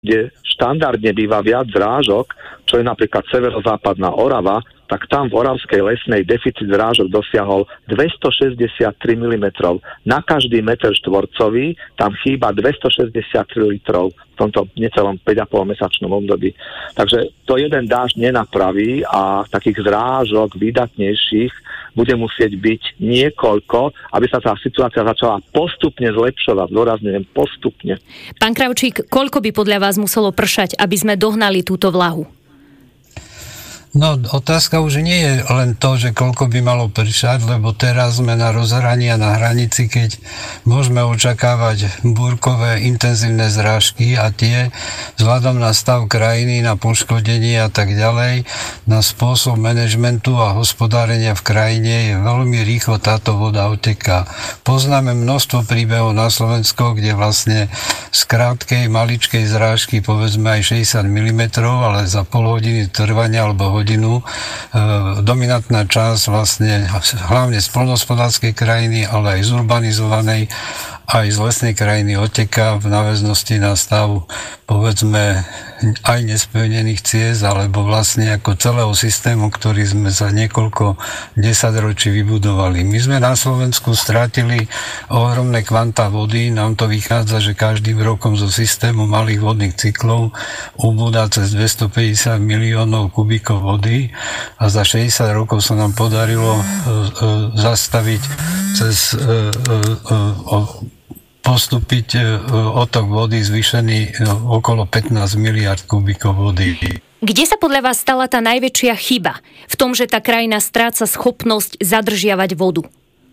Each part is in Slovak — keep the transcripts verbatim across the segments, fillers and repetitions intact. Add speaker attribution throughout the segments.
Speaker 1: kde štandardne býva viac zrážok, čo je napríklad severozápadná Orava, tak tam v Oravskej lesnej deficit zrážok dosiahol dvestošesťdesiattri milimetrov. Na každý meter štvorcový tam chýba dvestošesťdesiattri litrov v tomto necelom päť a pol mesačnom období. Takže to jeden dážď nenapraví a takých zrážok výdatnejších bude musieť byť niekoľko, aby sa tá situácia začala postupne zlepšovať, zdôrazňujem postupne.
Speaker 2: Pán Kravčík, koľko by podľa vás muselo pršať, aby sme dohnali túto vlahu?
Speaker 3: No, otázka už nie je len to, že koľko by malo pršať, lebo teraz sme na rozhraní a na hranici, keď môžeme očakávať búrkové intenzívne zrážky a tie vzhľadom na stav krajiny, na poškodenie a tak ďalej, na spôsob manažmentu a hospodárenia v krajine je veľmi rýchlo táto voda uteká. Poznáme množstvo príbehov na Slovensku, kde vlastne z krátkej, maličkej zrážky, povedzme aj šesťdesiat milimetrov, ale za pol hodiny trvania alebo hodinu, e, dominantná časť vlastne hlavne z poľnohospodárskej krajiny, ale aj z urbanizovanej, aj z lesnej krajiny oteká v náväznosti na stav, povedzme, aj nespevnených ciest, alebo vlastne ako celého systému, ktorý sme za niekoľko desaťročí vybudovali. My sme na Slovensku strátili ohromné kvantá vody, nám to vychádza, že každým rokom zo systému malých vodných cyklov ubúda cez dvestopäťdesiat miliónov kubíkov vody a za šesťdesiat rokov sa nám podarilo e, e, zastaviť cez e, e, e, postúpiť otok vody zvýšený okolo pätnásť miliárd kubíkov vody.
Speaker 2: Kde sa podľa vás stala tá najväčšia chyba v tom, že tá krajina stráca schopnosť zadržiavať vodu?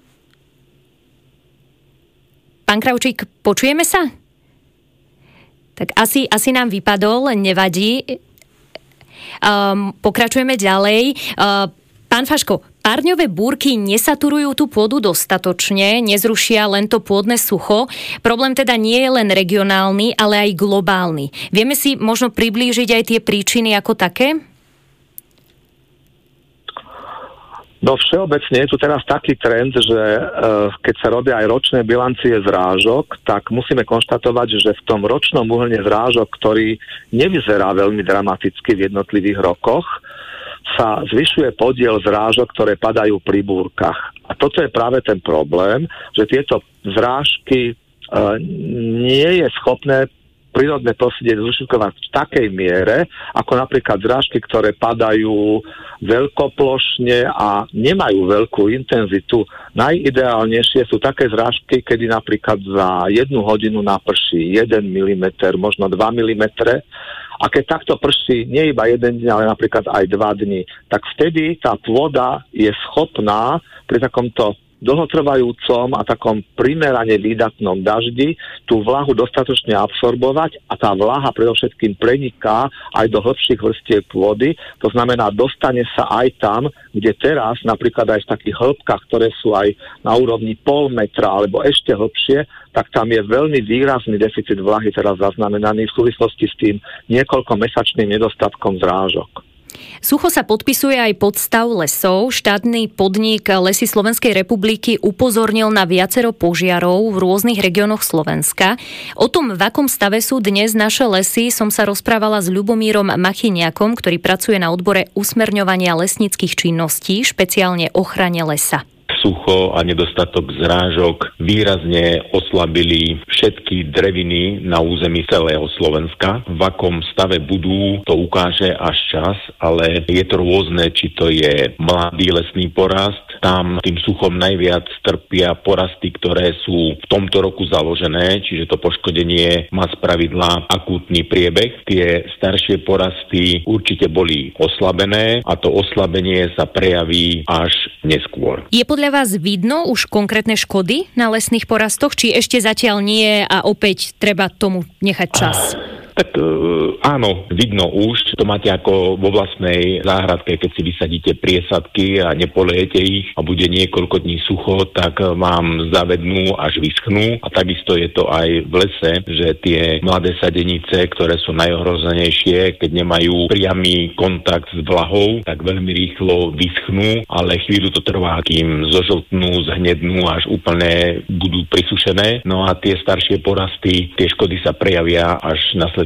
Speaker 2: Pán Kravčík, počujeme sa? Tak asi, asi nám vypadol, nevadí. Um, pokračujeme ďalej. Uh, pán Faško, párňové búrky nesaturujú tú pôdu dostatočne, nezrušia len to pôdne sucho. Problém teda nie je len regionálny, ale aj globálny. Vieme si možno priblížiť aj tie príčiny ako také?
Speaker 1: No všeobecne je tu teraz taký trend, že e, keď sa robia aj ročné bilancie zrážok, tak musíme konštatovať, že v tom ročnom úhrne zrážok, ktorý nevyzerá veľmi dramaticky v jednotlivých rokoch, sa zvyšuje podiel zrážok, ktoré padajú pri búrkach. A toto je práve ten problém, že tieto zrážky e, nie je schopné prírodné prostredie zužitkovať v takej miere, ako napríklad zrážky, ktoré padajú veľkoplošne a nemajú veľkú intenzitu. Najideálnejšie sú také zrážky, kedy napríklad za jednu hodinu naprší jeden milimeter, možno dva milimetre. A keď takto prší nie iba jeden deň, ale napríklad aj dva dni, tak vtedy tá pôda je schopná pri takomto dlhotrvajúcom a takom primerane výdatnom daždi tú vlahu dostatočne absorbovať a tá vlaha predovšetkým preniká aj do hĺbších vrstiev pôdy. To znamená, dostane sa aj tam, kde teraz napríklad aj v takých hĺbkach, ktoré sú aj na úrovni pol metra alebo ešte hĺbšie, tak tam je veľmi výrazný deficit vlahy teraz zaznamenaný v súvislosti s tým niekoľkomesačným nedostatkom zrážok.
Speaker 2: Sucho sa podpisuje aj pod stav lesov. Štátny podnik Lesy Slovenskej republiky upozornil na viacero požiarov v rôznych regiónoch Slovenska. O tom, v akom stave sú dnes naše lesy, som sa rozprávala s Ľubomírom Machyniakom, ktorý pracuje na odbore usmerňovania lesníckych činností, špeciálne ochrane lesa.
Speaker 4: Sucho a nedostatok zrážok výrazne oslabili všetky dreviny na území celého Slovenska. V akom stave budú, to ukáže až čas, ale je to rôzne, či to je mladý lesný porast. Tam tým suchom najviac trpia porasty, ktoré sú v tomto roku založené, čiže to poškodenie má spravidla akútny priebeh. Tie staršie porasty určite boli oslabené a to oslabenie sa prejaví až neskôr.
Speaker 2: Je podľa vás vidno už konkrétne škody na lesných porastoch, či ešte zatiaľ nie a opäť treba tomu nechať čas?
Speaker 4: Tak e, áno, vidno už. To máte ako vo vlastnej záhradke, keď si vysadíte priesadky a nepolejete ich a bude niekoľko dní sucho, tak vám zavednú až vyschnú. A takisto je to aj v lese, že tie mladé sadenice, ktoré sú najohrozenejšie, keď nemajú priamy kontakt s vlahou, tak veľmi rýchlo vyschnú, ale chvíľu to trvá, kým zožltnú, zhnednú, až úplne budú prisušené. No a tie staršie porasty, tie škody sa prejavia až nasledujúce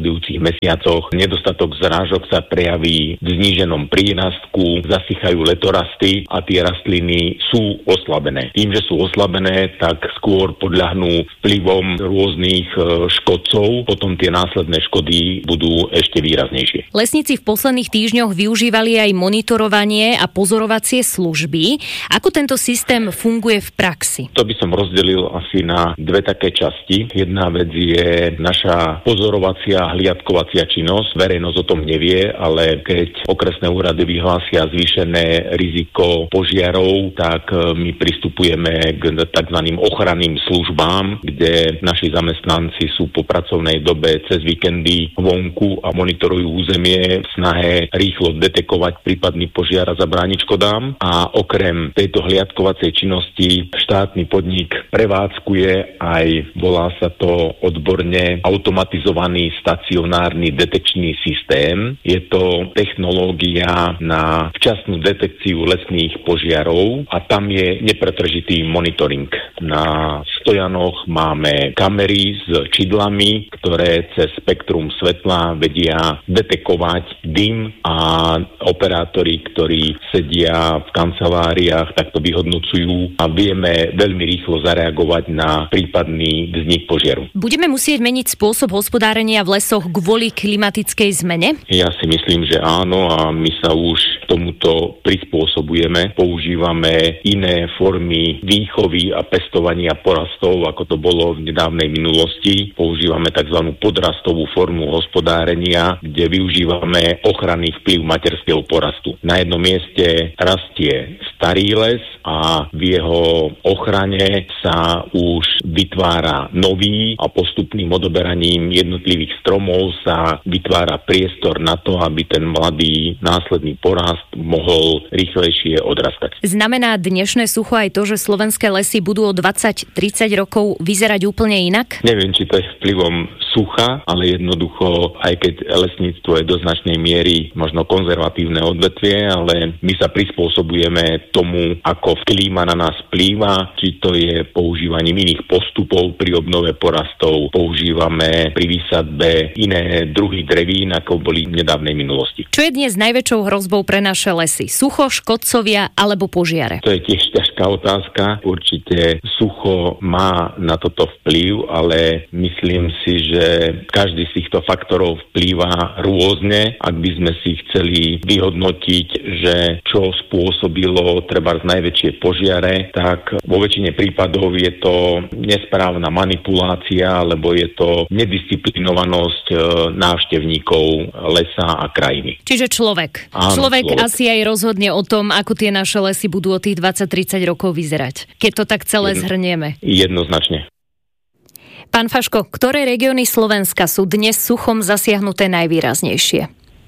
Speaker 4: nasledujúcich mesiacoch. Nedostatok zrážok sa prejaví v zníženom prírastku, zasychajú letorasty a tie rastliny sú oslabené. Tým, že sú oslabené, tak skôr podľahnú vplyvom rôznych škodcov, potom tie následné škody budú ešte výraznejšie.
Speaker 2: Lesníci v posledných týždňoch využívali aj monitorovanie a pozorovacie služby. Ako tento systém funguje v praxi?
Speaker 4: To by som rozdelil asi na dve také časti. Jedna vec je naša pozorovacia hliadkovacia činnosť. Verejnosť o tom nevie, ale keď okresné úrady vyhlásia zvýšené riziko požiarov, tak my pristupujeme k tzv. Ochranným službám, kde naši zamestnanci sú po pracovnej dobe cez víkendy vonku a monitorujú územie v snahe rýchlo detekovať prípadný požiar a zabrániť škodám. A okrem tejto hliadkovacej činnosti štátny podnik prevádzkuje aj, volá sa to odborne, automatizovaný stacionárny detekčný systém. Je to technológia na včasnú detekciu lesných požiarov a tam je nepretržitý monitoring. Na stojanoch máme kamery s čidlami, ktoré cez spektrum svetla vedia detekovať dym a operátori, ktorí sedia v kanceláriách, tak to vyhodnocujú a vieme veľmi rýchlo zareagovať na prípadný vznik požiaru.
Speaker 2: Budeme musieť meniť spôsob hospodárenia v lesoch kvôli klimatickej zmene?
Speaker 4: Ja si myslím, že áno a my sa už tomuto prispôsobujeme. Používame iné formy výchovy a pestovania porastov, ako to bolo v nedávnej minulosti. Používame tzv. Podrastovú formu hospodárenia, kde využívame ochranný vplyv materského porastu. Na jednom mieste rastie starý les a v jeho ochrane sa už vytvára nový a postupným odoberaním jednotlivých stromov sa vytvára priestor na to, aby ten mladý následný porast mohol rýchlejšie odrastať.
Speaker 2: Znamená dnešné sucho aj to, že slovenské lesy budú o dvadsať tridsať rokov vyzerať úplne inak?
Speaker 4: Neviem, či to je vplyvom sucha, ale jednoducho, aj keď lesníctvo je do značnej miery možno konzervatívne odvetvie, ale my sa prispôsobujeme tomu, ako klíma na nás vplýva, či to je používaním iných postupov pri obnove porastov, používame pri výsadbe iné druhy drevín, ako boli v nedávnej minulosti.
Speaker 2: Čo je dnes najväčšou hrozbou pre naše lesy? Sucho, škodcovia alebo požiare?
Speaker 4: To je tiež ťažká otázka. Určite sucho má na toto vplyv, ale myslím si, že každý z týchto faktorov vplýva rôzne. Ak by sme si chceli vyhodnotiť, že čo spôsobilo treba z najväčšie požiare, tak vo väčšine prípadov je to nesprávna manipulácia, alebo je to nedisciplinovanosť návštevníkov lesa a krajiny.
Speaker 2: Čiže človek.
Speaker 4: Áno,
Speaker 2: človek.
Speaker 4: človek
Speaker 2: asi aj rozhodne o tom, ako tie naše lesy budú o tých dvadsať tridsať rokov vyzerať. Keď to tak celé
Speaker 4: Jedno,
Speaker 2: zhrnieme.
Speaker 4: Jednoznačne.
Speaker 2: Pán Faško, ktoré regióny Slovenska sú dnes suchom zasiahnuté najvýraznejšie?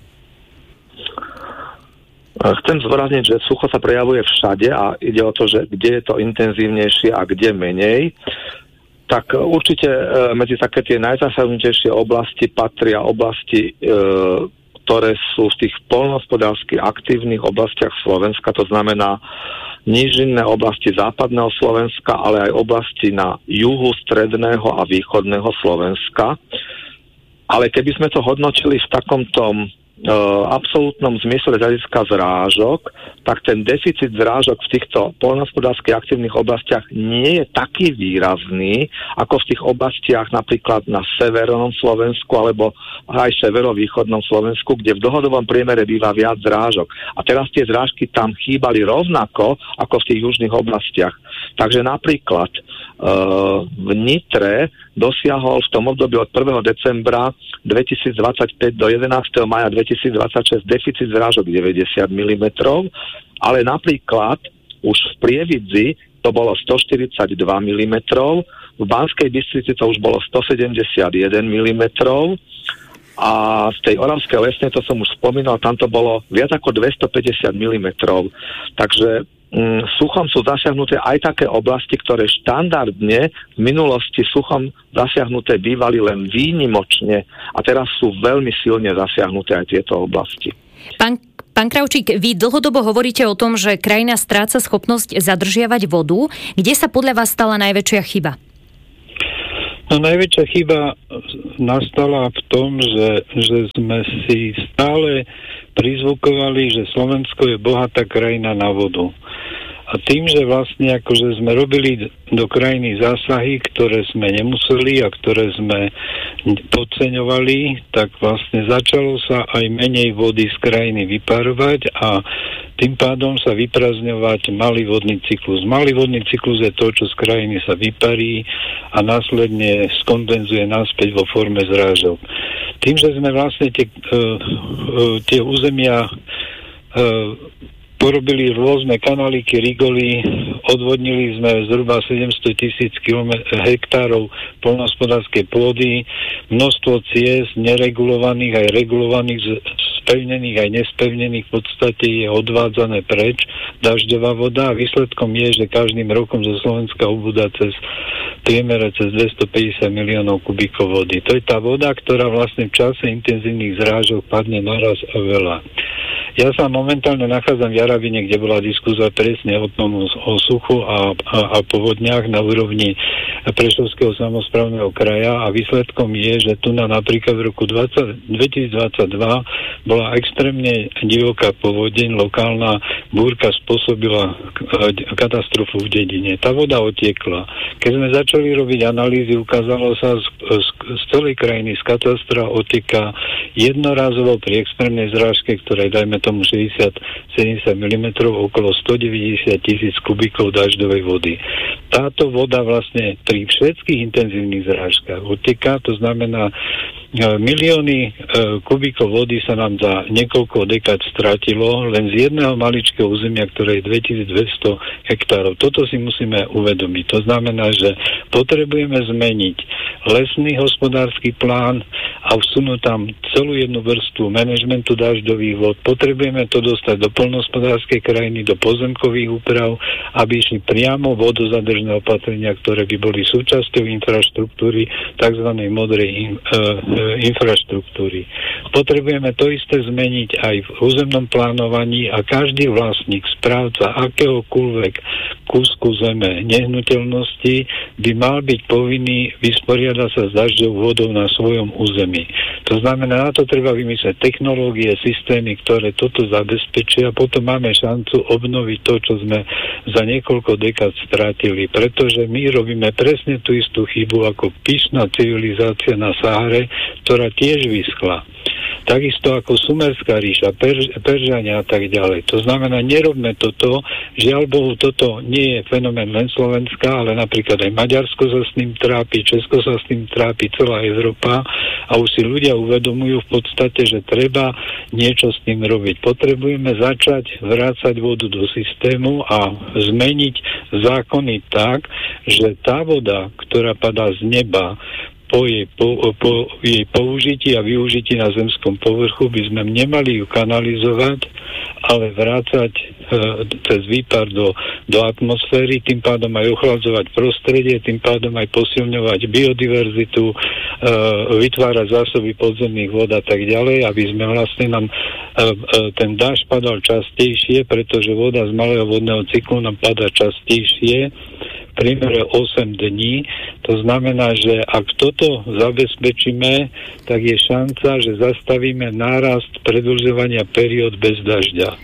Speaker 1: Chcem zdôrazniť, že sucho sa prejavuje všade a ide o to, že kde je to intenzívnejšie a kde menej. Tak určite medzi také tie najzasahnutejšie oblasti patria oblasti, ktoré sú v tých poľnohospodársky aktívnych oblastiach Slovenska, to znamená nížinné oblasti západného Slovenska, ale aj oblasti na juhu, stredného a východného Slovenska. Ale keby sme to hodnotili v takomto Uh, absolútnom zmysle z hľadiska zrážok, tak ten deficit zrážok v týchto poľnohospodársky aktívnych oblastiach nie je taký výrazný, ako v tých oblastiach napríklad na severnom Slovensku alebo aj severovýchodnom Slovensku, kde v dlhodobom priemere býva viac zrážok. A teraz tie zrážky tam chýbali rovnako ako v tých južných oblastiach. Takže napríklad uh, v Nitre dosiahol v tom období od prvého decembra dvetisícdvadsaťpäť do jedenásteho mája dvetisícdvadsaťšesť deficit zrážok deväťdesiat milimetrov, ale napríklad už v Prievidzi to bolo stoštyridsaťdva milimetrov, v Banskej Bystrici to už bolo stosedemdesiatjeden milimetrov a v tej Oravskej Lesnej, to som už spomínal, tam to bolo viac ako dvestopäťdesiat milimetrov. Takže suchom sú zasiahnuté aj také oblasti, ktoré štandardne v minulosti suchom zasiahnuté bývali len výnimočne a teraz sú veľmi silne zasiahnuté aj tieto oblasti.
Speaker 2: Pán, pán Kravčík, vy dlhodobo hovoríte o tom, že krajina stráca schopnosť zadržiavať vodu. Kde sa podľa vás stala najväčšia chyba?
Speaker 3: No najväčšia chyba nastala v tom, že, že sme si stále prizvukovali, že Slovensko je bohatá krajina na vodu. A tým, že vlastne akože sme robili do krajiny zásahy, ktoré sme nemuseli a ktoré sme podceňovali, tak vlastne začalo sa aj menej vody z krajiny vyparovať a tým pádom sa vyprazňovať malý vodný cyklus. Malý vodný cyklus je to, čo z krajiny sa vyparí a následne skondenzuje naspäť vo forme zrážok. Tým, že sme vlastne tie, uh, uh, tie územia uh, porobili rôzne kanáliky, rigoly, odvodnili sme zhruba sedemsto tisíc hektárov poľnohospodárskej pôdy, množstvo ciest neregulovaných aj regulovaných, spevnených aj nespevnených v podstate je odvádzané preč dažďová voda a výsledkom je, že každým rokom zo Slovenska ubúda cez priemere cez dvestopäťdesiat miliónov kubíkov vody. To je tá voda, ktorá vlastne v čase intenzívnych zrážok padne naraz a veľa. Ja sa momentálne nachádzam v Jarabine, kde bola diskusia presne o tom, o suchu a, a, a povodniach na úrovni Prešovského samosprávneho kraja a výsledkom je, že tu na napríklad v roku dvetisícdvadsaťdva bola extrémne divoká povodeň, lokálna búrka spôsobila katastrofu v dedine. Tá voda otiekla. Keď sme začali robiť analýzy, ukázalo sa z, z, z celej krajiny z katastra oteká jednorazovo pri extrémnej zrážke, ktoré dajme tomu šesťdesiat sedemdesiat milimetrov, okolo stodeväťdesiat tisíc kubíkov dažďovej vody. Táto voda vlastne pri všetkých intenzívnych zrážkach oteká, to znamená milióny e, kubíkov vody sa nám za niekoľko dekád stratilo len z jedného maličkého územia, ktoré je dvetisícdvesto hektárov. Toto si musíme uvedomiť. To znamená, že potrebujeme zmeniť lesný hospodársky plán a vsunúť tam celú jednu vrstvu manažmentu dažďových vod. Potrebujeme to dostať do poľnohospodárskej krajiny, do pozemkových úprav, aby išli priamo vodozadržné opatrenia, ktoré by boli súčasťou infraštruktúry, tzv. Modrej in, e, infraštruktúry. Potrebujeme to isté zmeniť aj v územnom plánovaní a každý vlastník, správca akéhokoľvek kúsku zeme, nehnuteľnosti by mal byť povinný vysporiadať sa s dažďovou vodou na svojom území. To znamená, na to treba vymyslieť technológie, systémy, ktoré toto zabezpečia, potom máme šancu obnoviť to, čo sme za niekoľko dekád strátili, pretože my robíme presne tú istú chybu ako pyšná civilizácia na Sahare, ktorá tiež vyschla. Takisto ako Sumerská ríša, Perž, Peržania a tak ďalej. To znamená, nerobme toto. Žiaľ Bohu, toto nie je fenomén len Slovenska, ale napríklad aj Maďarsko sa s tým trápi, Česko sa s tým trápi, celá Európa a už si ľudia uvedomujú v podstate, že treba niečo s tým robiť. Potrebujeme začať vrácať vodu do systému a zmeniť zákony tak, že tá voda, ktorá padá z neba, Po jej, po, po jej použití a využití na zemskom povrchu by sme nemali ju kanalizovať, ale vrácať e, cez výpar do, do atmosféry, tým pádom aj ochladzovať prostredie, tým pádom aj posilňovať biodiverzitu, e, vytvárať zásoby podzemných vod a tak ďalej, aby sme vlastne nám e, e, ten dážď padal častejšie, pretože voda z malého vodného cyklu nám padá častejšie, priemere osem dní. To znamená, že ak toto zabezpečíme, tak je šanca, že zastavíme nárast predĺžovania periód bez dažďa.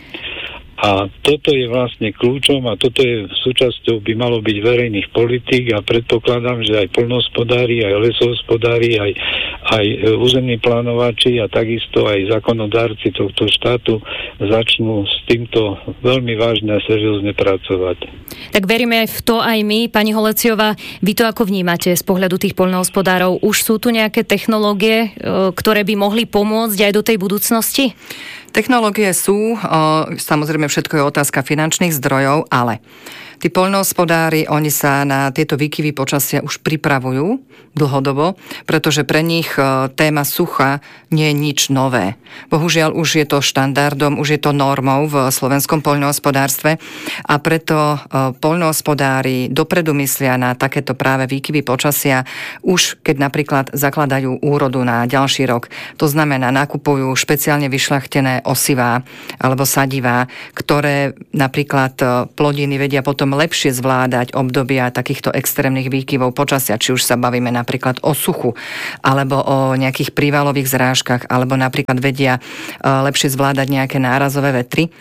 Speaker 3: A toto je vlastne kľúčom a toto je súčasťou by malo byť verejných politík a predpokladám, že aj poľnohospodári, aj lesohospodári, aj, aj územní plánovači a takisto aj zákonodárci tohto štátu začnú s týmto veľmi vážne a seriózne pracovať.
Speaker 2: Tak veríme aj v to aj my. Pani Holeciová, vy to ako vnímate z pohľadu tých poľnohospodárov? Už sú tu nejaké technológie, ktoré by mohli pomôcť aj do tej budúcnosti?
Speaker 5: Technológie sú, samozrejme všetko je otázka finančných zdrojov, ale tí poľnohospodári, oni sa na tieto výkyvy počasia už pripravujú dlhodobo, pretože pre nich téma sucha nie je nič nové. Bohužiaľ už je to štandardom, už je to normou v slovenskom poľnohospodárstve a preto poľnohospodári dopredu myslia na takéto práve výkyvy počasia už keď napríklad zakladajú úrodu na ďalší rok. To znamená, nakupujú špeciálne vyšľachtené osivá alebo sadivá, ktoré napríklad plodiny vedia potom potom lepšie zvládať obdobia takýchto extrémnych výkyvov počasia, či už sa bavíme napríklad o suchu, alebo o nejakých prívalových zrážkach, alebo napríklad vedia lepšie zvládať nejaké nárazové vetry.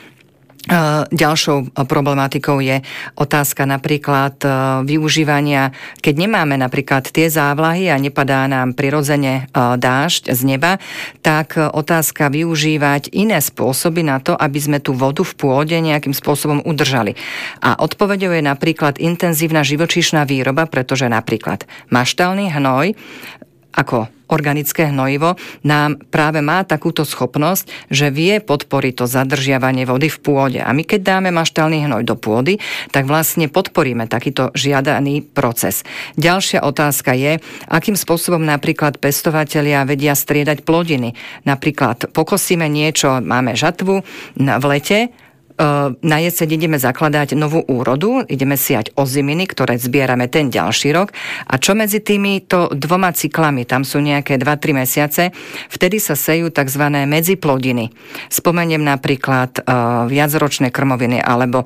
Speaker 5: Ďalšou problematikou je otázka napríklad využívania, keď nemáme napríklad tie závlahy a nepadá nám prirodzene dážď z neba, tak otázka využívať iné spôsoby na to, aby sme tú vodu v pôde nejakým spôsobom udržali. A odpoveďou je napríklad intenzívna živočíšna výroba, pretože napríklad maštálny hnoj ako organické hnojivo nám práve má takúto schopnosť, že vie podporiť to zadržiavanie vody v pôde. A my keď dáme maštálny hnoj do pôdy, tak vlastne podporíme takýto žiadaný proces. Ďalšia otázka je, akým spôsobom napríklad pestovatelia vedia striedať plodiny. Napríklad pokosíme niečo, máme žatvu v lete, na jeseň ideme zakladať novú úrodu, ideme siať oziminy, ktoré zbierame ten ďalší rok. A čo medzi týmito dvoma cyklami, tam sú nejaké dva tri mesiace, vtedy sa sejú tzv. Medziplodiny. Spomeniem napríklad uh, viacročné krmoviny alebo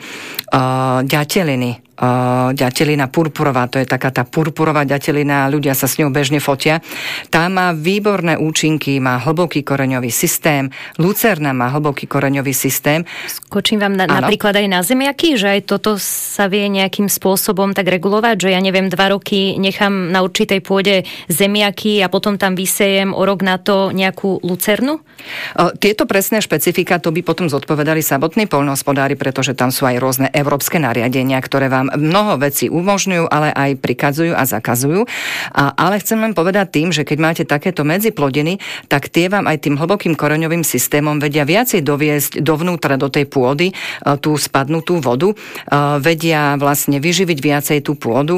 Speaker 5: uh, ďateliny. Uh, ďatelina purpurová, to je taká tá purpurová ďatelina, ľudia sa s ňou bežne fotia. Tá má výborné účinky, má hlboký koreňový systém, lucerna má hlboký koreňový systém.
Speaker 2: Skočím vám na, napríklad aj na zemiaky, že aj toto sa vie nejakým spôsobom tak regulovať, že ja neviem, dva roky nechám na určitej pôde zemiaky a potom tam vysejem o rok na to nejakú lucernu?
Speaker 5: Uh, tieto presné špecifika to by potom zodpovedali samotní poľnohospodári, pretože tam sú aj rôzne európske nariadenia, ktoré vám mnoho vecí umožňujú, ale aj prikazujú a zakazujú. A, ale chcem len povedať tým, že keď máte takéto medziplodiny, tak tie vám aj tým hlbokým koreňovým systémom vedia viacej doviesť dovnútra do tej pôdy tú spadnutú vodu, vedia vlastne vyživiť viacej tú pôdu,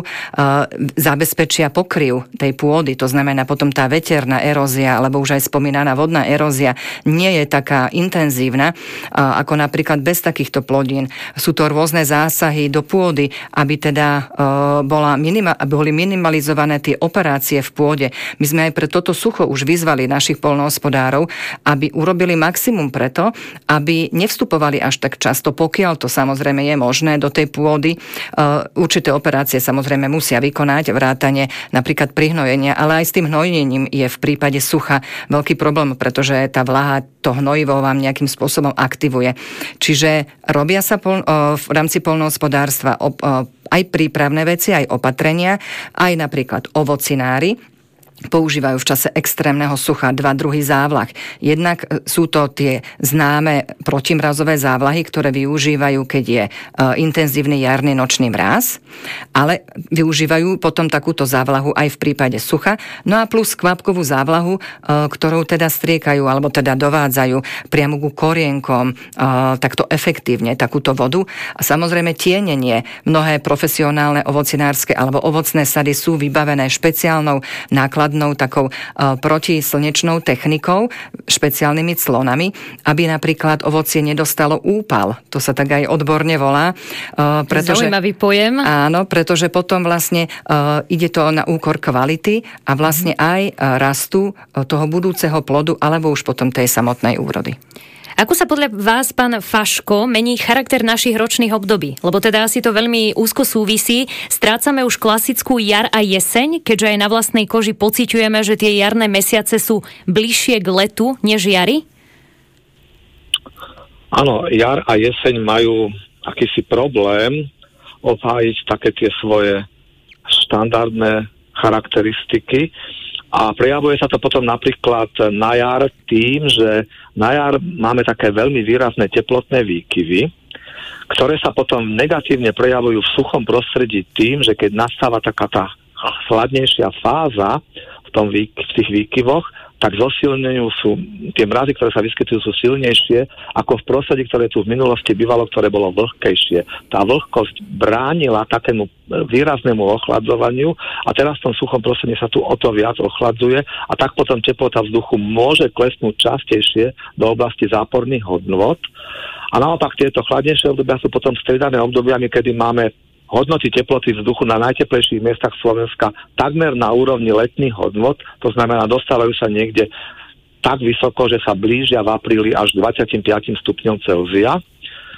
Speaker 5: zabezpečia pokryv tej pôdy, to znamená potom tá veterná erózia, alebo už aj spomínaná vodná erózia nie je taká intenzívna, ako napríklad bez takýchto plodín. Sú to rôzne zásahy do pôdy, aby teda uh, bola minima, boli minimalizované tie operácie v pôde. My sme aj pre toto sucho už vyzvali našich poľnohospodárov, aby urobili maximum preto, aby nevstupovali až tak často, pokiaľ to samozrejme je možné do tej pôdy. Uh, určité operácie samozrejme musia vykonať, vrátane napríklad prihnojenia, ale aj s tým hnojením je v prípade sucha veľký problém, pretože tá vlaha, to hnojivo vám nejakým spôsobom aktivuje. Čiže robia sa pol, uh, v rámci poľnohospodárstva op, aj prípravné veci, aj opatrenia, aj napríklad ovocinári používajú v čase extrémneho sucha dva druhy závlah. Jednak sú to tie známe protimrazové závlahy, ktoré využívajú, keď je intenzívny jarný nočný mráz, ale využívajú potom takúto závlahu aj v prípade sucha. No a plus kvapkovú závlahu, ktorou teda striekajú, alebo teda dovádzajú priamo ku korienkom takto efektívne takúto vodu. A samozrejme tienenie. Mnohé profesionálne ovocinárske alebo ovocné sady sú vybavené špeciálnou nákladnou takou uh, protislnečnou technikou, špeciálnymi clonami, aby napríklad ovocie nedostalo úpal. To sa tak aj odborne volá. Uh, pretože,
Speaker 2: Zaujímavý pojem.
Speaker 5: Áno, pretože potom vlastne uh, ide to na úkor kvality a vlastne aj uh, rastu uh, toho budúceho plodu alebo už potom tej samotnej úrody.
Speaker 2: Ako sa podľa vás, pán Faško, mení charakter našich ročných období? Lebo teda asi to veľmi úzko súvisí. Strácame už klasickú jar a jeseň, keďže aj na vlastnej koži pociťujeme, že tie jarné mesiace sú bližšie k letu než jary?
Speaker 1: Áno, jar a jeseň majú akýsi problém obhájiť také tie svoje štandardné charakteristiky. A prejavuje sa to potom napríklad na jar tým, že na jar máme také veľmi výrazné teplotné výkyvy, ktoré sa potom negatívne prejavujú v suchom prostredí tým, že keď nastáva taká tá chladnejšia fáza v, tom, v tých výkyvoch, tak zosilňujú sú, tie mrazy, ktoré sa vyskytujú, sú silnejšie ako v prostredí, ktoré tu v minulosti bývalo, ktoré bolo vlhkejšie. Tá vlhkosť bránila takému výraznému ochladzovaniu a teraz v tom suchom prostredí sa tu o to viac ochladzuje a tak potom teplota vzduchu môže klesnúť častejšie do oblasti záporných hodnôt. A naopak tieto chladnejšie obdobia sú potom striedané obdobiami, kedy máme hodnoty teploty vzduchu na najteplejších miestach Slovenska takmer na úrovni letných hodnot, to znamená, dostávajú sa niekde tak vysoko, že sa blížia v apríli až dvadsaťpäť stupňom Celzia.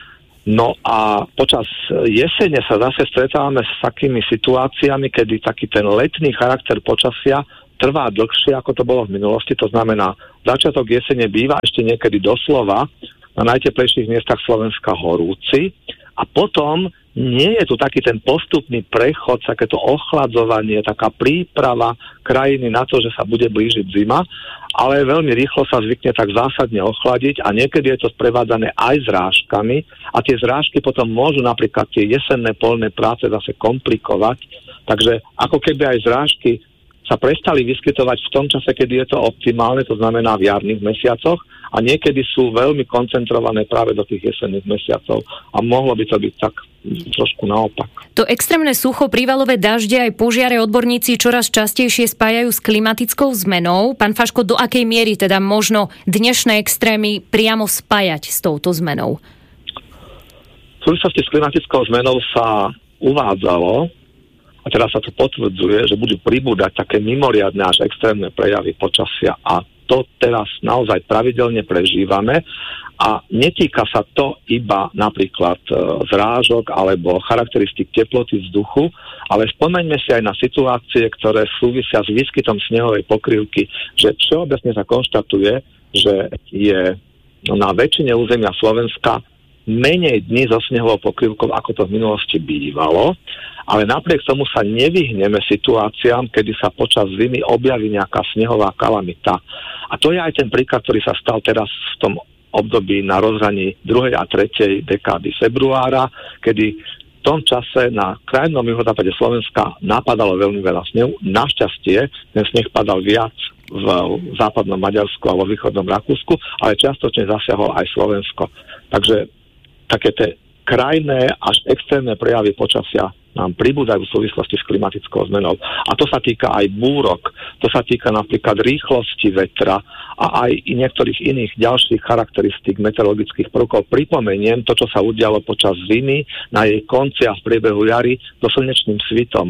Speaker 1: No a počas jesene sa zase stretávame s takými situáciami, kedy taký ten letný charakter počasia trvá dlhšie, ako to bolo v minulosti. To znamená, začiatok jesene býva ešte niekedy doslova na najteplejších miestach Slovenska horúci a potom nie je tu taký ten postupný prechod, takéto ochladzovanie, taká príprava krajiny na to, že sa bude blížiť zima, ale veľmi rýchlo sa zvykne tak zásadne ochladiť a niekedy je to sprevádzané aj zrážkami a tie zrážky potom môžu napríklad tie jesenné poľné práce zase komplikovať. Takže ako keby aj zrážky sa prestali vyskytovať v tom čase, kedy je to optimálne, to znamená v jarných mesiacoch a niekedy sú veľmi koncentrované práve do tých jesenných mesiacov a mohlo by to byť tak trošku naopak.
Speaker 2: To extrémne sucho, prívalové dažde aj požiare odborníci čoraz častejšie spájajú s klimatickou zmenou. Pán Faško, do akej miery teda možno dnešné extrémy priamo spájať s touto zmenou?
Speaker 1: V súvislosti s klimatickou zmenou sa uvádzalo, a teraz sa to potvrdzuje, že budú pribúdať také mimoriadne až extrémne prejavy počasia a to teraz naozaj pravidelne prežívame a netýka sa to iba napríklad e, zrážok alebo charakteristik teploty vzduchu, ale spomeňme si aj na situácie, ktoré súvisia s výskytom snehovej pokrývky, že všeobecne sa konštatuje, že je na väčšine územia Slovenska menej dní so snehovou pokrývkou, ako to v minulosti bývalo, ale napriek tomu sa nevyhneme situáciám, kedy sa počas zimy objaví nejaká snehová kalamita. A to je aj ten príklad, ktorý sa stal teraz v tom období na rozhraní druhej a tretej dekády februára, kedy v tom čase na krajnom juhozápade Slovenska napadalo veľmi veľa snehu. Našťastie ten sneh padal viac v západnom Maďarsku a vo východnom Rakúsku, ale čiastočne zasiahol aj Slovensko. Takže také tie krajné až extrémne prejavy počasia nám pribúdajú v súvislosti s klimatickou zmenou. A to sa týka aj búrok, to sa týka napríklad rýchlosti vetra a aj i niektorých iných ďalších charakteristík meteorologických prvkov. Pripomeniem to, čo sa udialo počas zimy, na jej konci a v priebehu jary so slnečným svitom.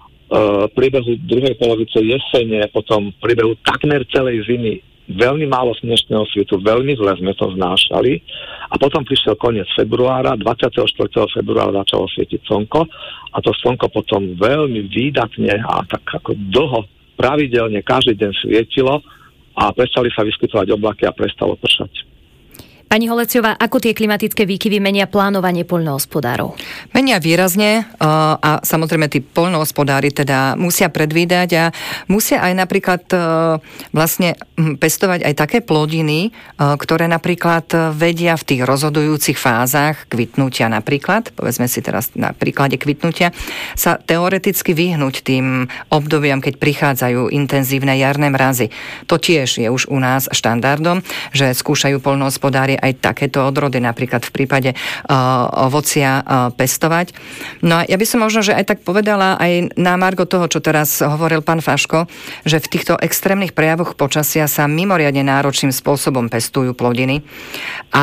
Speaker 1: V priebehu druhej polovice jesene, potom v priebehu takmer celej zimy veľmi málo slnečného svitu, veľmi zle sme to znášali a potom prišiel koniec februára, dvadsiateho štvrtého februára začalo svietiť slnko a to slnko potom veľmi výdatne a tak ako dlho pravidelne každý deň svietilo a prestali sa vyskytovať oblaky a prestalo pršať.
Speaker 2: Pani Holeciová, ako tie klimatické výkyvy menia plánovanie poľnohospodárov?
Speaker 5: Menia výrazne a samozrejme tí poľnohospodári teda musia predvídať a musia aj napríklad vlastne pestovať aj také plodiny, ktoré napríklad vedia v tých rozhodujúcich fázach kvitnutia napríklad, povedzme si teraz na príklade kvitnutia, sa teoreticky vyhnúť tým obdobiam, keď prichádzajú intenzívne jarné mrazy. To tiež je už u nás štandardom, že skúšajú poľnohospodári aj takéto odrody, napríklad v prípade uh, ovocia uh, pestovať. No a ja by som možno, že aj tak povedala aj na margo toho, čo teraz hovoril pán Faško, že v týchto extrémnych prejavoch počasia sa mimoriadne náročným spôsobom pestujú plodiny a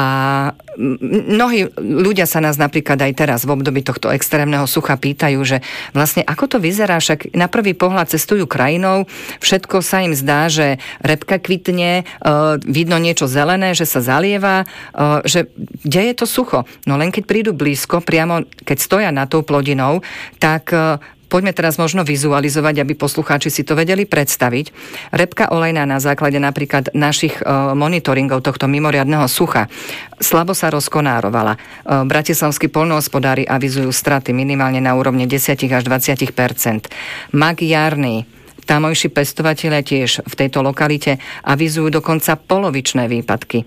Speaker 5: mnohí ľudia sa nás napríklad aj teraz v období tohto extrémneho sucha pýtajú, že vlastne ako to vyzerá, však na prvý pohľad cestujú krajinou, všetko sa im zdá, že repka kvitne, uh, vidno niečo zelené, že sa zalieva, že kde je to sucho. No len keď prídu blízko, priamo keď stoja nad tou plodinou, tak poďme teraz možno vizualizovať, aby poslucháči si to vedeli predstaviť. Repka olejná na základe napríklad našich monitoringov tohto mimoriadneho sucha slabo sa rozkonárovala. Bratislavskí poľnohospodári avizujú straty minimálne na úrovni desať až dvadsať percent. Mak jarný, tamojší pestovatelia tiež v tejto lokalite avizujú dokonca polovičné výpadky.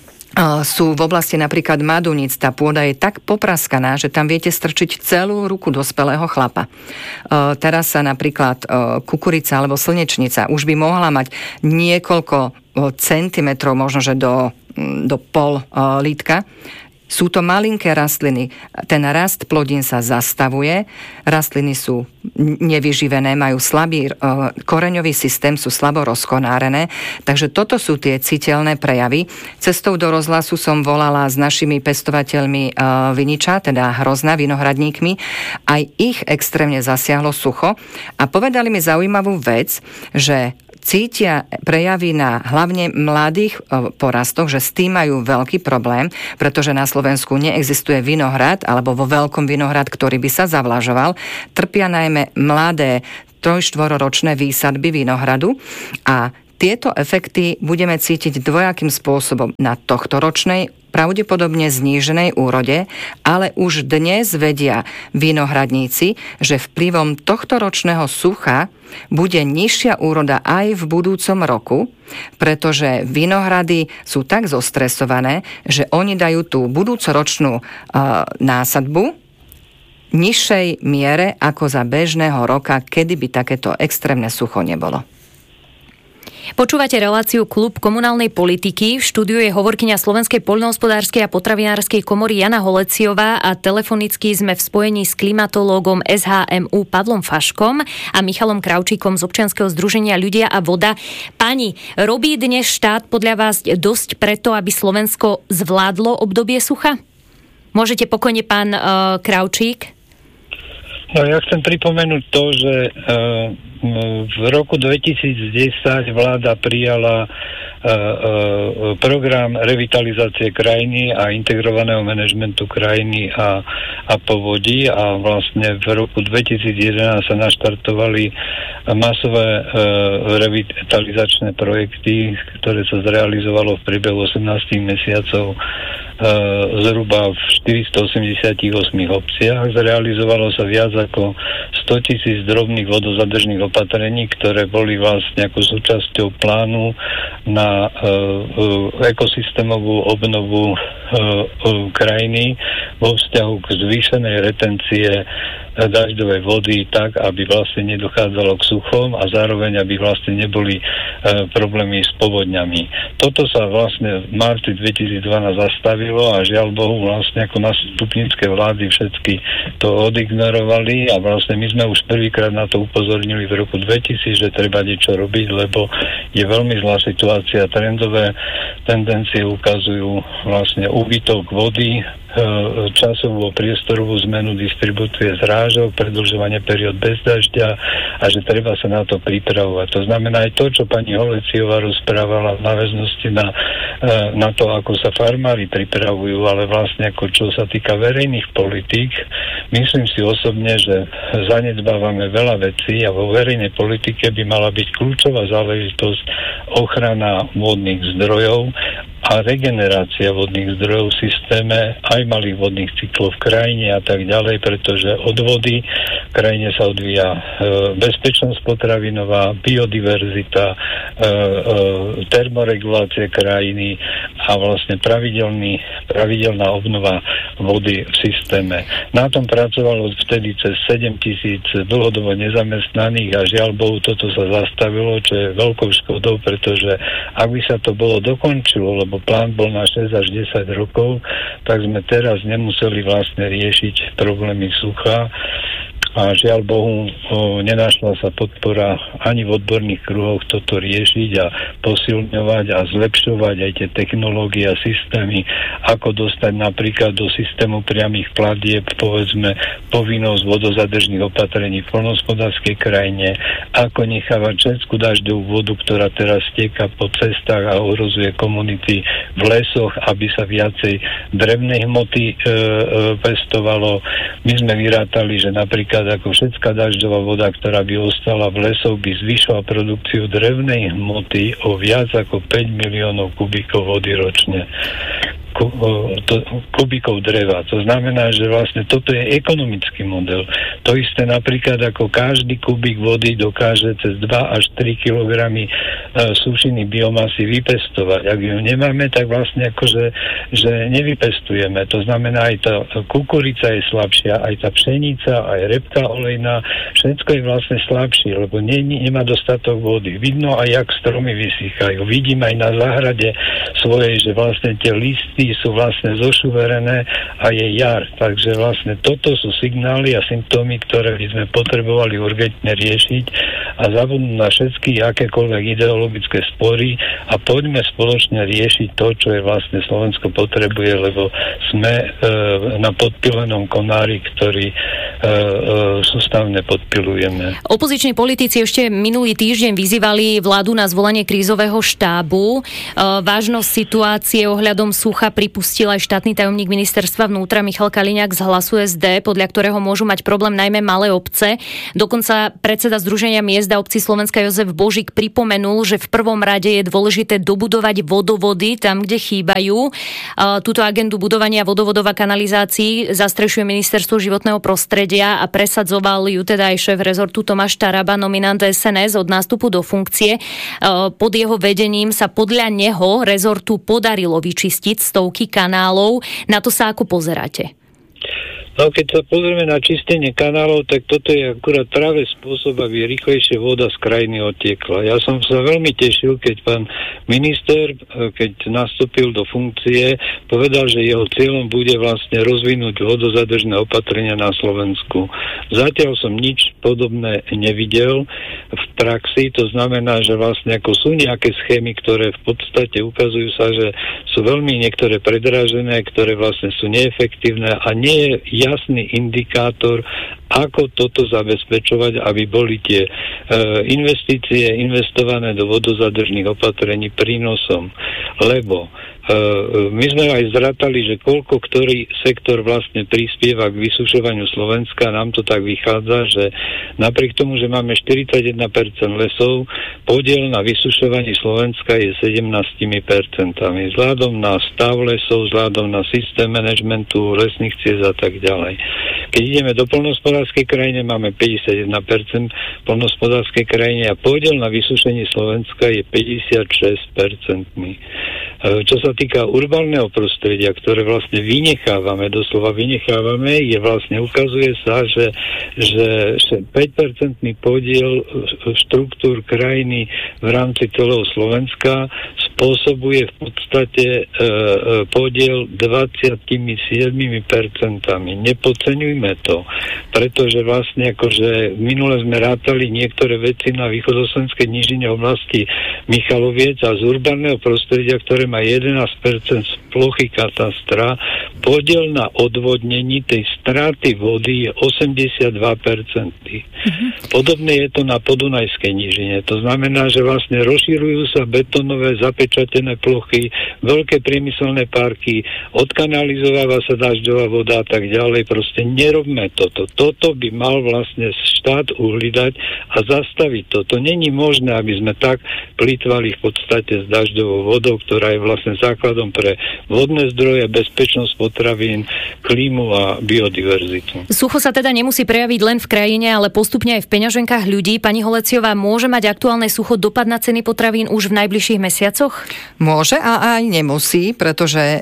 Speaker 5: Sú v oblasti napríklad Madunic, tá pôda je tak popraskaná, že tam viete strčiť celú ruku dospelého chlapa. Teraz sa napríklad kukurica alebo slnečnica už by mohla mať niekoľko centimetrov, možno že do, do pol lítka. Sú to malinké rastliny. Ten rast plodín sa zastavuje. Rastliny sú nevyživené, majú slabý e, koreňový systém, sú slabo rozkonárené. Takže toto sú tie citeľné prejavy. Cestou do rozhlasu som volala s našimi pestovateľmi e, viniča, teda hrozna, vinohradníkmi. Aj ich extrémne zasiahlo sucho a povedali mi zaujímavú vec, že cítia prejavy na hlavne mladých porastoch, že s tým majú veľký problém, pretože na Slovensku neexistuje vinohrad alebo vo veľkom vinohrad, ktorý by sa zavlažoval. Trpia najmä mladé troj-štvororočné výsadby vinohradu a tieto efekty budeme cítiť dvojakým spôsobom na tohtoročnej, pravdepodobne zníženej úrode, ale už dnes vedia vinohradníci, že vplyvom tohtoročného sucha bude nižšia úroda aj v budúcom roku, pretože vinohrady sú tak zostresované, že oni dajú tú budúcoročnú uh, násadbu nižšej miere ako za bežného roka, kedy by takéto extrémne sucho nebolo.
Speaker 2: Počúvate reláciu Klub komunálnej politiky. V štúdiu je hovorkyňa Slovenskej poľnohospodárskej a potravinárskej komory Jana Holeciová a telefonicky sme v spojení s klimatológom es há em ú Pavlom Faškom a Michalom Kravčíkom z občianskeho združenia Ľudia a voda. Pani, robí dnes štát podľa vás dosť preto, aby Slovensko zvládlo obdobie sucha? Môžete pokojne, pán uh, Kravčík?
Speaker 3: No ja chcem pripomenúť to, že uh, v roku dvetisícdesať vláda prijala uh, uh, program revitalizácie krajiny a integrovaného manažmentu krajiny a, a povodí a vlastne v roku dvetisícjedenásť sa naštartovali masové uh, revitalizačné projekty, ktoré sa zrealizovalo v priebehu osemnásť mesiacov zhruba v štyristoosemdesiatosem obciach. Zrealizovalo sa viac ako stotisíc drobných vodozadržných opatrení, ktoré boli vlastne ako súčasťou plánu na uh, uh, ekosystémovú obnovu uh, uh, krajiny vo vzťahu k zvýšenej retencie dažďovej vody tak, aby vlastne nedochádzalo k suchom a zároveň, aby vlastne neboli e, problémy s povodňami. Toto sa vlastne v marci dvetisícdvanásť zastavilo a žiaľ Bohu vlastne ako nástupnícke vlády všetky to odignorovali a vlastne my sme už prvýkrát na to upozornili v roku dvetisíc, že treba niečo robiť, lebo je veľmi zlá situácia. Trendové tendencie ukazujú vlastne úbytok vody, časovú priestorovú zmenu distribúcie zrážok, predĺžovanie periód bez dažďa a že treba sa na to pripravovať. To znamená aj to, čo pani Holeciová rozprávala v náväznosti na, na to, ako sa farmári pripravujú, ale vlastne ako čo sa týka verejných politík, myslím si osobne, že zanedbávame veľa vecí a vo verejnej politike by mala byť kľúčová záležitosť ochrana vodných zdrojov a regenerácia vodných zdrojov v systéme aj malých vodných cyklov v krajine a tak ďalej, pretože od vody v krajine sa odvíja e, bezpečnosť potravinová, biodiverzita, e, e, termoregulácia krajiny a vlastne pravidelný, pravidelná obnova vody v systéme. Na tom pracovalo vtedy cez sedem tisíc dlhodobo nezamestnaných a žiaľ Bohu toto sa zastavilo, čo je veľkou škodou, pretože ak by sa to bolo dokončilo, lebo plán bol na šesť až desať rokov, tak sme teraz nemuseli vlastne riešiť problémy sucha a žiaľ Bohu o, nenašla sa podpora ani v odborných kruhoch toto riešiť a posilňovať a zlepšovať aj tie technológie a systémy, ako dostať napríklad do systému priamých platieb povedzme povinnosť vodozadržných opatrení v poľnohospodárskej krajine, ako nechávať českú dažďovú vodu, ktorá teraz stieka po cestách a ohrozuje komunity v lesoch, aby sa viacej drevnej hmoty e, e, pestovalo. My sme vyrátali, že napríklad ako všetká dažďová voda, ktorá by ostala v lesoch, by zvyšovala produkciu drevnej hmoty o viac ako päť miliónov kubíkov vody ročne. Kubíkov dreva. To znamená, že vlastne toto je ekonomický model. To isté napríklad ako každý kubík vody dokáže cez dva až tri kilogramy sušiny biomasy vypestovať. Ak ju nemáme, tak vlastne akože že nevypestujeme. To znamená, aj tá kukurica je slabšia, aj tá pšenica, aj repka olejná, všetko je vlastne slabšie, lebo ne, nemá dostatok vody. Vidno aj, jak stromy vysychajú. Vidím aj na záhrade svojej, že vlastne tie listy listy sú vlastne zošuverené a je jar. Takže vlastne toto sú signály a symptómy, ktoré by sme potrebovali urgentne riešiť a zabudnúť na všetky akékoľvek ideologické spory a poďme spoločne riešiť to, čo je vlastne Slovensko potrebuje, lebo sme e, na podpilenom konári, ktorý e, e, sústavne podpilujeme.
Speaker 2: Opoziční politici ešte minulý týždeň vyzývali vládu na zvolanie krízového štábu. E, vážnosť situácie ohľadom sucha pripustil aj štátny tajomník ministerstva vnútra Michal Kaliňák z Hlasu es dé, podľa ktorého môžu mať problém najmä malé obce. Dokonca predseda Združenia miest a obcí Slovenska Jozef Božík pripomenul, že v prvom rade je dôležité dobudovať vodovody tam, kde chýbajú. Túto agendu budovania vodovodov a kanalizácií zastrešuje Ministerstvo životného prostredia a presadzoval ju teda aj šéf rezortu Tomáš Taraba, nominant es en es od nástupu do funkcie. Pod jeho vedením sa podľa neho rezortu podarilo vyčistiť stovky kanálov. Na to sa ako pozeráte?
Speaker 3: No keď sa pozrieme na čistenie kanálov, tak toto je akurát práve spôsob, aby rýchlejšie voda z krajiny otiekla. Ja som sa veľmi tešil, keď pán minister, keď nastúpil do funkcie, povedal, že jeho cieľom bude vlastne rozvinúť vodozadržné opatrenia na Slovensku. Zatiaľ som nič podobné nevidel v praxi, to znamená, že vlastne ako sú nejaké schémy, ktoré v podstate ukazujú sa, že sú veľmi niektoré predrážené, ktoré vlastne sú neefektívne a nie je jasný indikátor, ako toto zabezpečovať, aby boli tie e, investície investované do vodozadržných opatrení prínosom. Lebo Uh, my sme aj zratali, že koľko ktorý sektor vlastne prispieva k vysušovaniu Slovenska. Nám to tak vychádza, že napriek tomu, že máme štyridsaťjeden percent lesov, podiel na vysušovaní Slovenska je sedemnásť percent. Vzhľadom na stav lesov, vzhľadom na systém manažmentu lesných ciest a tak ďalej. Keď ideme do poľnohospodárskej krajine, máme päťdesiatjeden percent poľnohospodárskej krajine a podiel na vysušení Slovenska je päťdesiatšesť percent. Čo sa týka urbánneho prostredia, ktoré vlastne vynechávame, doslova vynechávame, je vlastne, ukazuje sa, že, že, že päť percentný podiel štruktúr krajiny v rámci celého Slovenska spôsobuje v podstate e, e, podiel dvadsaťsedem percent. Nepodceňujme to, pretože vlastne akože minule sme rátali niektoré veci na východoslovenskej nížine oblasti Michaloviec a z urbánneho prostredia, ktoré má jedenásť percent z plochy katastra, podiel na odvodnení tej straty vody je osemdesiatdva percent. Mm-hmm. Podobne je to na podunajskej nížine. To znamená, že vlastne rozširujú sa betónové zapečatené plochy, veľké priemyselné parky, odkanalizováva sa dažďová voda a tak ďalej. Proste nerobme toto. Toto by mal vlastne štát uhlídať a zastaviť to. To není možné, aby sme tak plýtvali v podstate s dažďovou vodou, ktorá je vlastne základom pre vodné zdroje, bezpečnosť potravín, klímu a biodiverzitu.
Speaker 2: Sucho sa teda nemusí prejaviť len v krajine, ale postupne aj v peňaženkách ľudí. Pani Holeciová, môže mať aktuálne sucho dopad na ceny potravín už v najbližších mesiacoch?
Speaker 5: Môže a aj nemusí, pretože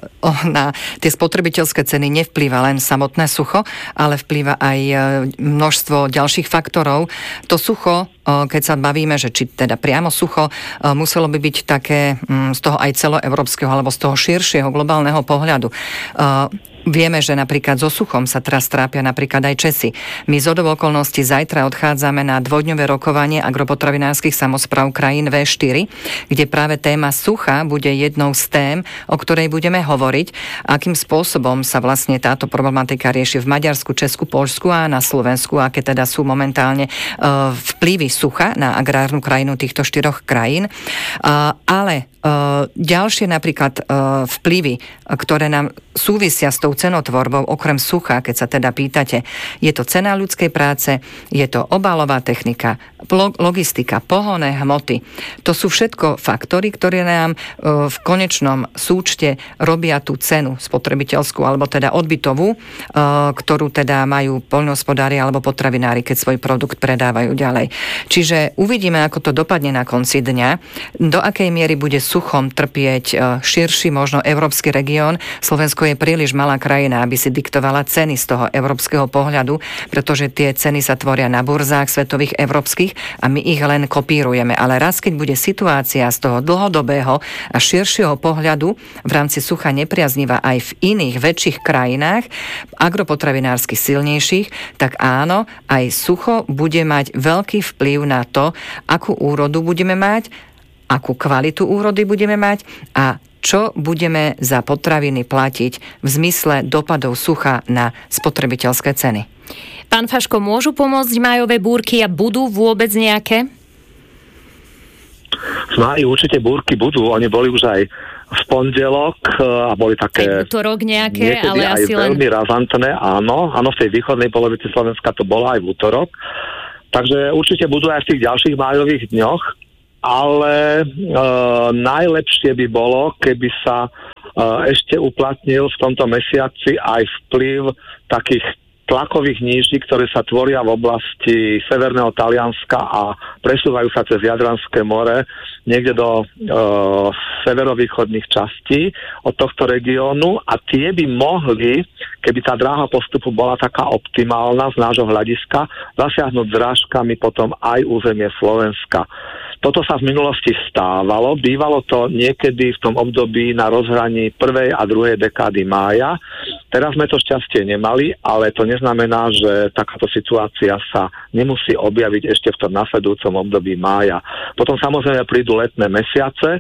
Speaker 5: na tie spotrebiteľské ceny nevplýva len samotné sucho, ale vplýva aj množstvo ďalších faktorov. To sucho, keď sa bavíme, že či teda priamo sucho, muselo by byť také z toho aj celoeurópskeho alebo z toho širšieho globálneho pohľadu. Vieme, že napríklad so suchom sa teraz trápia napríklad aj Česi. My z hodou okolností zajtra odchádzame na dvojdňové rokovanie agropotravinárskych samospráv krajín vé štyri, kde práve téma sucha bude jednou z tém, o ktorej budeme hovoriť, akým spôsobom sa vlastne táto problematika rieši v Maďarsku, Česku, Poľsku a na Slovensku, aké teda sú momentálne uh, vplyvy sucha na agrárnu krajinu týchto štyroch krajín. Uh, ale uh, ďalšie napríklad uh, vplyvy, ktoré nám súvisia s tou cenotvorbou, okrem sucha, keď sa teda pýtate, je to cena ľudskej práce, je to obalová technika, logistika, pohonné hmoty. To sú všetko faktory, ktoré nám v konečnom súčte robia tú cenu spotrebiteľskú, alebo teda odbytovú, ktorú teda majú poľnohospodári alebo potravinári, keď svoj produkt predávajú ďalej. Čiže uvidíme, ako to dopadne na konci dňa, do akej miery bude suchom trpieť širší, možno európsky región. Slovensko je príliš malá krajina, aby si diktovala ceny z toho európskeho pohľadu, pretože tie ceny sa tvoria na burzách svetových európskych a my ich len kopírujeme. Ale raz, keď bude situácia z toho dlhodobého a širšieho pohľadu v rámci sucha nepriaznivá aj v iných väčších krajinách, agropotravinársky silnejších, tak áno, aj sucho bude mať veľký vplyv na to, akú úrodu budeme mať, akú kvalitu úrody budeme mať a čo budeme za potraviny platiť v zmysle dopadov sucha na spotrebiteľské ceny.
Speaker 2: Pán Faško, môžu pomôcť májové búrky a budú vôbec nejaké?
Speaker 1: V máji určite búrky budú, oni boli už aj v pondelok a boli také
Speaker 2: aj útorok nejaké, ale
Speaker 1: aj
Speaker 2: asi len
Speaker 1: veľmi razantné, áno, áno, v tej východnej polovici Slovenska to bolo aj v útorok, takže určite budú aj v tých ďalších májových dňoch, ale e, najlepšie by bolo, keby sa e, ešte uplatnil v tomto mesiaci aj vplyv takých tlakových níží, ktoré sa tvoria v oblasti severného Talianska a presúvajú sa cez Jadranské more niekde do e, severovýchodných častí od tohto regiónu a tie by mohli, keby tá dráha postupu bola taká optimálna z nášho hľadiska, zasiahnuť zrážkami potom aj územie Slovenska. Toto sa v minulosti stávalo, bývalo to niekedy v tom období na rozhraní prvej a druhej dekády mája. Teraz sme to šťastie nemali, ale to neznamená, že takáto situácia sa nemusí objaviť ešte v tom nasledujúcom období mája. Potom samozrejme prídu letné mesiace.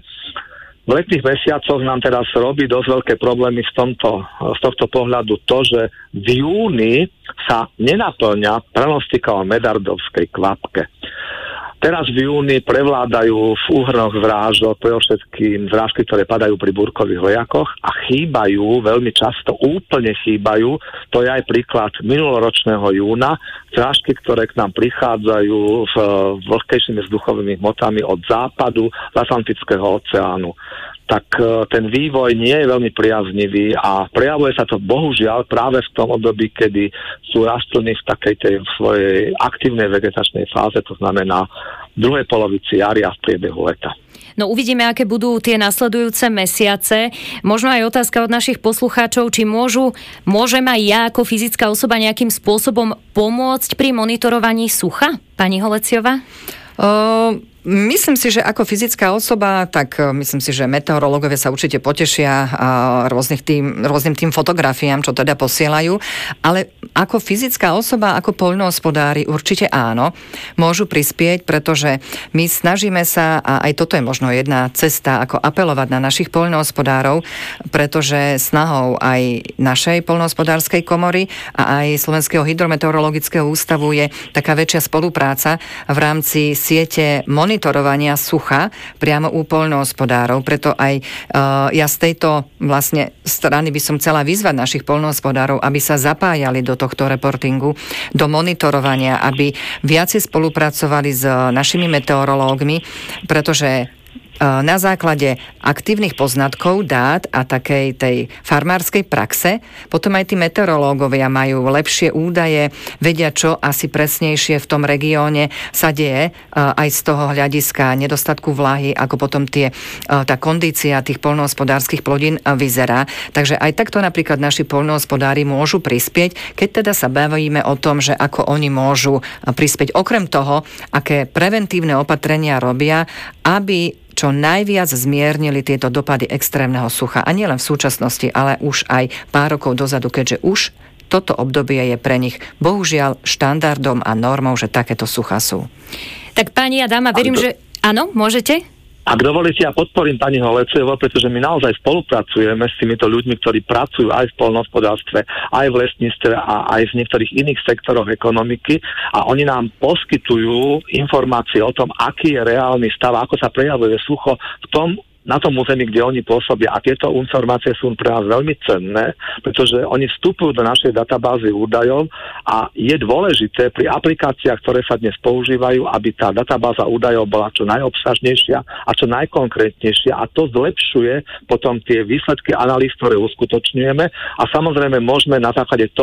Speaker 1: V letných mesiacoch nám teraz robí dosť veľké problémy v tomto, z tohto pohľadu to, že v júni sa nenaplňa prenostika o medardovskej kvapke. Teraz v júni prevládajú v úhrnoch zrážok, predovšetkým zrážky, ktoré padajú pri búrkových lejakoch a chýbajú, veľmi často úplne chýbajú, to je aj príklad minuloročného júna, zrážky, ktoré k nám prichádzajú s vlhkejšími vzduchovými hmotami od západu z Atlantického oceánu. Tak ten vývoj nie je veľmi priaznivý a prejavuje sa to bohužiaľ práve v tom období, kedy sú rastliny v takej tej svojej aktívnej vegetačnej fáze, to znamená v druhej polovici jary a v priebehu leta.
Speaker 2: No uvidíme, aké budú tie nasledujúce mesiace. Možno aj otázka od našich poslucháčov, či môžu, môžem aj ja ako fyzická osoba nejakým spôsobom pomôcť pri monitorovaní sucha? Pani Holeciová?
Speaker 5: Uh... Myslím si, že ako fyzická osoba, tak myslím si, že meteorológovia sa určite potešia rôznych tým, rôznym tým fotografiám, čo teda posielajú, ale ako fyzická osoba, ako poľnohospodári určite áno, môžu prispieť, pretože my snažíme sa, a aj toto je možno jedna cesta, ako apelovať na našich poľnohospodárov, pretože snahou aj našej poľnohospodárskej komory a aj Slovenského hydrometeorologického ústavu je taká väčšia spolupráca v rámci siete monitorovania monitorovania sucha priamo u poľnohospodárov. Preto aj uh, ja z tejto vlastne strany by som chcela vyzvať našich poľnohospodárov, aby sa zapájali do tohto reportingu, do monitorovania, aby viacej spolupracovali s našimi meteorológmi, pretože na základe aktívnych poznatkov, dát a takej tej farmárskej praxe potom aj tí meteorológovia majú lepšie údaje, vedia, čo asi presnejšie v tom regióne sa deje aj z toho hľadiska nedostatku vlahy, ako potom tie, tá kondícia tých poľnohospodárskych plodín vyzerá. Takže aj takto napríklad naši poľnohospodári môžu prispieť, keď teda sa bavíme o tom, že ako oni môžu prispieť okrem toho, aké preventívne opatrenia robia, aby čo najviac zmiernili tieto dopady extrémneho sucha. A nielen v súčasnosti, ale už aj pár rokov dozadu, keďže už toto obdobie je pre nich bohužiaľ štandardom a normou, že takéto suchá sú.
Speaker 2: Tak pani Adama, verím, že áno, môžete?
Speaker 1: Ak dovolíte, ja podporím pani Holecovú, pretože my naozaj spolupracujeme s týmito ľuďmi, ktorí pracujú aj v poľnohospodárstve, aj v lesníctve a aj v niektorých iných sektoroch ekonomiky a oni nám poskytujú informácie o tom, aký je reálny stav, ako sa prejavuje sucho v tom, na tom území, kde oni pôsobia. A tieto informácie sú pre nás veľmi cenné, pretože oni vstupujú do našej databázy údajov a je dôležité pri aplikáciách, ktoré sa dnes používajú, aby tá databáza údajov bola čo najobsažnejšia a čo najkonkrétnejšia a to zlepšuje potom tie výsledky analýz, ktoré uskutočňujeme a samozrejme môžeme na základe toho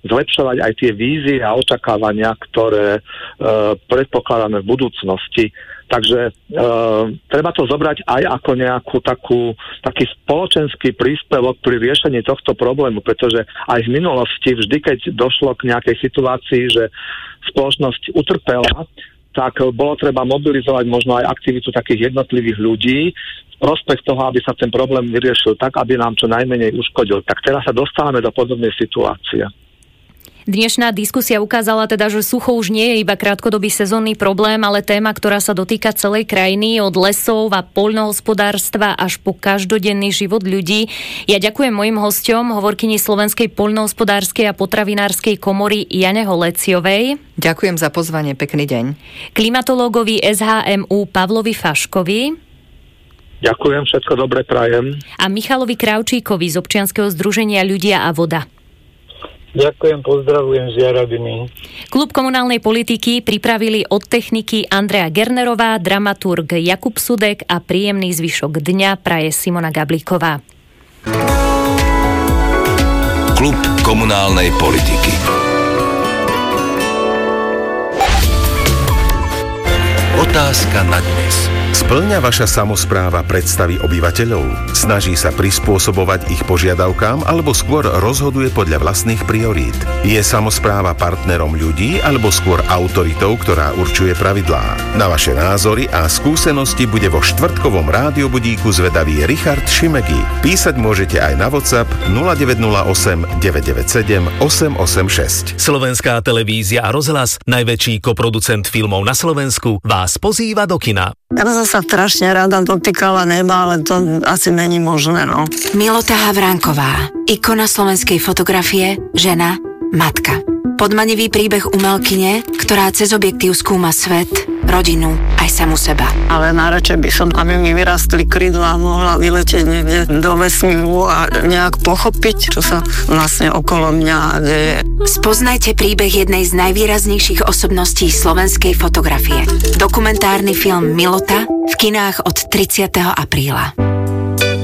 Speaker 1: zlepšovať aj tie vízie a očakávania, ktoré e, predpokladáme v budúcnosti. Takže e, treba to zobrať aj ako nejakú takú, taký spoločenský príspevok pri riešení tohto problému, pretože aj v minulosti, vždy keď došlo k nejakej situácii, že spoločnosť utrpela, tak bolo treba mobilizovať možno aj aktivitu takých jednotlivých ľudí v prospech toho, aby sa ten problém vyriešil tak, aby nám čo najmenej uškodil. Tak teraz sa dostávame do podobnej situácie.
Speaker 2: Dnešná diskusia ukázala teda, že sucho už nie je iba krátkodobý sezónny problém, ale téma, ktorá sa dotýka celej krajiny, od lesov a poľnohospodárstva až po každodenný život ľudí. Ja ďakujem mojim hosťom, hovorkyni Slovenskej poľnohospodárskej a potravinárskej komory Jane Holeciovej.
Speaker 5: Ďakujem za pozvanie, pekný deň.
Speaker 2: Klimatológovi es há em ú Pavlovi Faškovi.
Speaker 1: Ďakujem, všetko dobre prajem.
Speaker 2: A Michalovi Kravčíkovi z občianskeho združenia Ľudia a voda.
Speaker 6: Ďakujem, pozdravujem z Jarabiny.
Speaker 2: Klub komunálnej politiky pripravili od techniky Andrea Gernerová, dramaturg Jakub Sudek a príjemný zvyšok dňa praje Simona Gablíková.
Speaker 7: Klub komunálnej politiky. Otázka na dnes.
Speaker 8: Spĺňa vaša samospráva predstavy obyvateľov? Snaží sa prispôsobovať ich požiadavkám alebo skôr rozhoduje podľa vlastných priorít? Je samospráva partnerom ľudí alebo skôr autoritou, ktorá určuje pravidlá? Na vaše názory a skúsenosti bude vo štvrtkovom rádiobudíku zvedavý Richard Šimegi. Písať môžete aj na WhatsApp nula deväť nula osem deväť deväť sedem osem osem šesť.
Speaker 9: Slovenská televízia a rozhlas, najväčší koproducent filmov na Slovensku, vás pozýva do kina.
Speaker 10: Ja by som sa strašne rada dotýkala neba, ale to asi není možné, no.
Speaker 11: Milota Havránková, ikona slovenskej fotografie, žena, matka. Podmanivý príbeh umelkyne, ktorá cez objektív skúma svet, rodinu, aj samu seba.
Speaker 10: Ale najradšej by som, aby mi vyrastli krydlá, mohla vyletieť niekde do vesmíru a nejak pochopiť, čo sa vlastne okolo mňa deje.
Speaker 11: Spoznajte príbeh jednej z najvýraznejších osobností slovenskej fotografie. Dokumentárny film Milota v kinách od tridsiateho apríla.